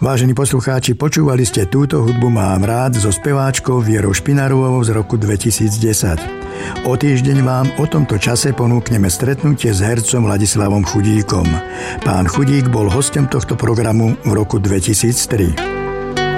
Vážení poslucháči, počúvali ste Túto hudbu mám rád so speváčkou Vierou Špinarovou z roku 2010. O týždeň vám o tomto čase ponúkneme stretnutie s hercom Ladislavom Chudíkom. Pán Chudík bol hosťom tohto programu v roku 2003.